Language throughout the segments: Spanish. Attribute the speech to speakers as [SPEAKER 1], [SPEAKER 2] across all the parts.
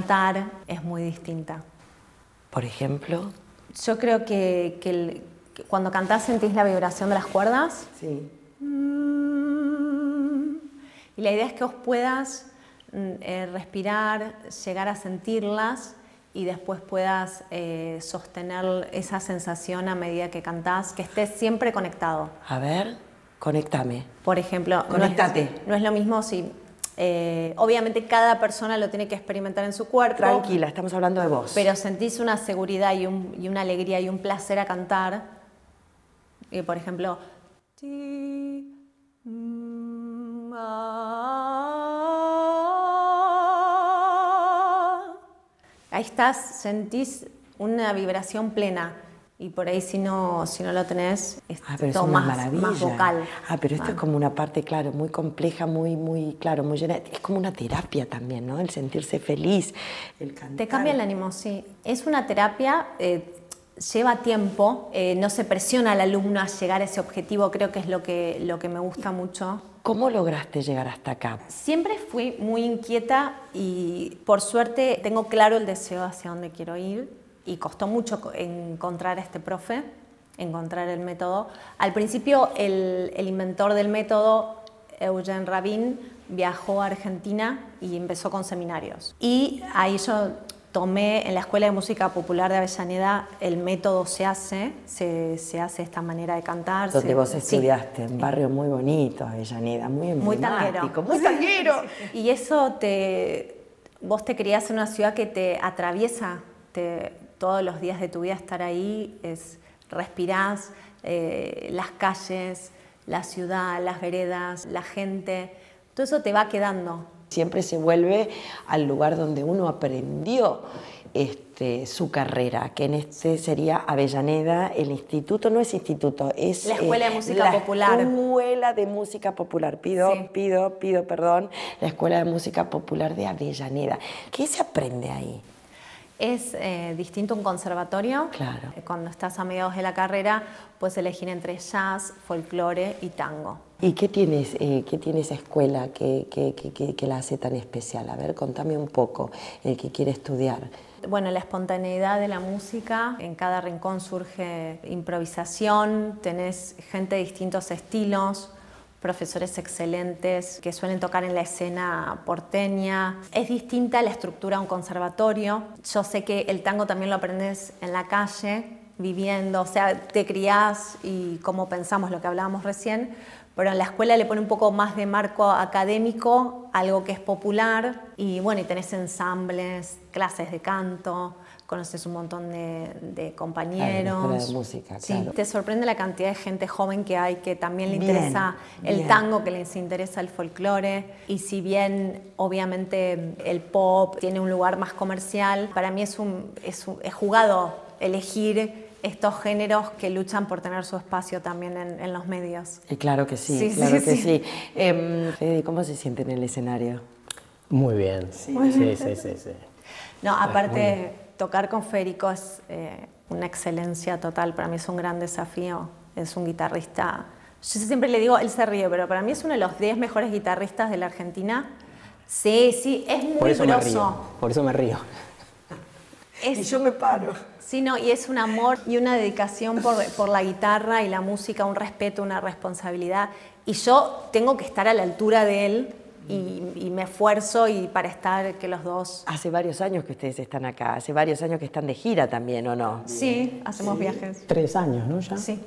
[SPEAKER 1] cantar es muy distinta.
[SPEAKER 2] Por ejemplo.
[SPEAKER 1] Yo creo que cuando cantás sentís la vibración de las cuerdas.
[SPEAKER 2] Sí.
[SPEAKER 1] Y la idea es que vos puedas respirar, llegar a sentirlas y después puedas sostener esa sensación a medida que cantás, que estés siempre conectado.
[SPEAKER 2] A ver, conéctame.
[SPEAKER 1] Por ejemplo,
[SPEAKER 2] Conéctate.
[SPEAKER 1] No es lo mismo si... obviamente cada persona lo tiene que experimentar en su cuerpo.
[SPEAKER 2] Tranquila, estamos hablando de vos.
[SPEAKER 1] Pero sentís una seguridad y una alegría y un placer a cantar. Por ejemplo... Ahí estás, sentís una vibración plena. Y por ahí si no lo tenés, es todo más vocal.
[SPEAKER 2] Pero esto es como una parte, claro, muy compleja, muy llena. Es como una terapia también, ¿no? El sentirse feliz, el cantar.
[SPEAKER 1] Te cambia el ánimo, sí. Es una terapia, lleva tiempo, no se presiona al alumno a llegar a ese objetivo, creo que es lo que me gusta mucho.
[SPEAKER 2] ¿Cómo lograste llegar hasta acá?
[SPEAKER 1] Siempre fui muy inquieta y por suerte tengo claro el deseo hacia dónde quiero ir. Y costó mucho encontrar a este profe, encontrar el método. Al principio, el inventor del método, Eugene Rabin, viajó a Argentina y empezó con seminarios. Y ahí yo tomé en la Escuela de Música Popular de Avellaneda el método se hace esta manera de cantar.
[SPEAKER 2] Donde vos estudiaste, un barrio muy bonito, Avellaneda, muy emblemático, muy tanguero.
[SPEAKER 1] Y eso vos te criás en una ciudad que te atraviesa, todos los días de tu vida estar ahí, respirás las calles, la ciudad, las veredas, la gente, todo eso te va quedando.
[SPEAKER 2] Siempre se vuelve al lugar donde uno aprendió su carrera, que en este sería Avellaneda, el instituto, no es instituto, es
[SPEAKER 1] la Escuela de Música Popular.
[SPEAKER 2] La Escuela de Música Popular, pido perdón, la Escuela de Música Popular de Avellaneda. ¿Qué se aprende ahí?
[SPEAKER 1] Es distinto un conservatorio.
[SPEAKER 2] Claro.
[SPEAKER 1] Cuando estás a mediados de la carrera, puedes elegir entre jazz, folclore y tango.
[SPEAKER 2] ¿Y qué tiene esa escuela que la hace tan especial? A ver, contame un poco, el que quiere estudiar.
[SPEAKER 1] Bueno, la espontaneidad de la música, en cada rincón surge improvisación, tenés gente de distintos estilos, profesores excelentes que suelen tocar en la escena porteña. Es distinta la estructura de un conservatorio. Yo sé que el tango también lo aprendes en la calle, viviendo, o sea, te criás y como pensamos lo que hablábamos recién, pero en la escuela le pone un poco más de marco académico, algo que es popular, y bueno, y tenés ensambles, clases de canto, conoces un montón de compañeros.
[SPEAKER 2] Claro, la escuela de música, claro.
[SPEAKER 1] Sí, te sorprende la cantidad de gente joven que hay que también le interesa el tango, que les interesa el folclore. Y si bien, obviamente, el pop tiene un lugar más comercial, para mí es jugado elegir estos géneros que luchan por tener su espacio también en los medios.
[SPEAKER 2] Claro que sí, claro que sí. Fede, ¿cómo se siente en el escenario?
[SPEAKER 3] Muy bien, sí.
[SPEAKER 1] No, aparte, tocar con Federico es una excelencia total. Para mí es un gran desafío. Es un guitarrista. Yo siempre le digo, él se ríe, pero para mí es uno de los 10 mejores guitarristas de la Argentina. Sí, es muy grosso.
[SPEAKER 3] Por eso me río.
[SPEAKER 2] Y yo me paro.
[SPEAKER 1] Sí, no, y es un amor y una dedicación por la guitarra y la música, un respeto, una responsabilidad. Y yo tengo que estar a la altura de él y me esfuerzo para estar que los dos...
[SPEAKER 2] Hace varios años que ustedes están acá, hace varios años que están de gira también, ¿o no?
[SPEAKER 1] Sí, hacemos viajes.
[SPEAKER 3] 3 años, ¿no? ¿Ya?
[SPEAKER 1] Sí.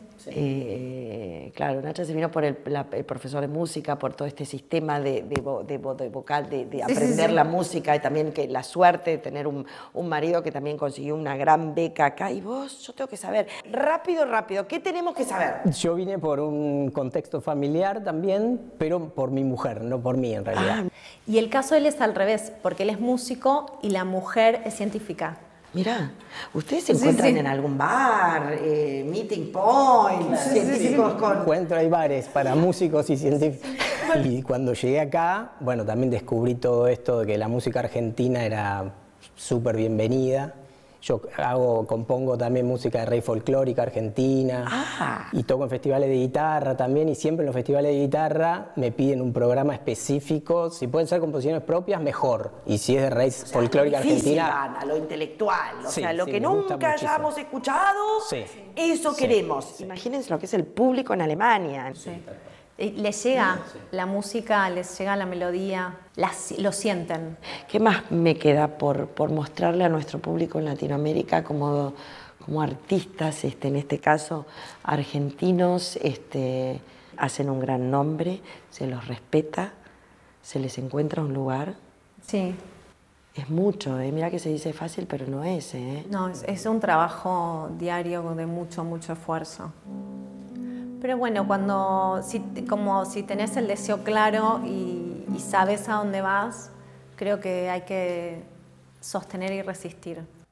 [SPEAKER 2] Claro, Nacha se vino por el profesor de música, por todo este sistema de vocal, de aprender la música, y también que la suerte de tener un marido que también consiguió una gran beca acá. Y vos, yo tengo que saber, rápido, ¿qué tenemos que saber?
[SPEAKER 3] Yo vine por un contexto familiar también, pero por mi mujer, no por mí en realidad.
[SPEAKER 1] Y el caso de él es al revés, porque él es músico y la mujer es científica.
[SPEAKER 2] Mirá, ¿ustedes se encuentran en algún bar, meeting point, científicos con...?
[SPEAKER 3] Encuentro, hay bares para músicos y científicos. Y cuando llegué acá, bueno, también descubrí todo esto de que la música argentina era súper bienvenida Yo compongo también música de raíz folclórica argentina y toco en festivales de guitarra también, y siempre en los festivales de guitarra me piden un programa específico. Si pueden ser composiciones propias, mejor. Y si es de raíz folclórica argentina...
[SPEAKER 2] Van a lo intelectual, o
[SPEAKER 3] sí,
[SPEAKER 2] sea, lo
[SPEAKER 3] sí,
[SPEAKER 2] que
[SPEAKER 3] me gusta
[SPEAKER 2] nunca
[SPEAKER 3] muchísimo.
[SPEAKER 2] hayamos escuchado,
[SPEAKER 3] Sí.
[SPEAKER 2] eso queremos.
[SPEAKER 3] Sí.
[SPEAKER 2] Imagínense lo que es el público en Alemania.
[SPEAKER 1] Sí. Y les llega la música, les llega la melodía, lo sienten.
[SPEAKER 2] ¿Qué más me queda por mostrarle a nuestro público en Latinoamérica como artistas, en este caso argentinos, hacen un gran nombre, se los respeta, se les encuentra un lugar?
[SPEAKER 1] Sí.
[SPEAKER 2] Es mucho, Mira que se dice fácil, pero no es,
[SPEAKER 1] No, es un trabajo diario de mucho, mucho esfuerzo. Pero bueno, si tenés el deseo claro y sabes a dónde vas, creo que hay que sostener y resistir.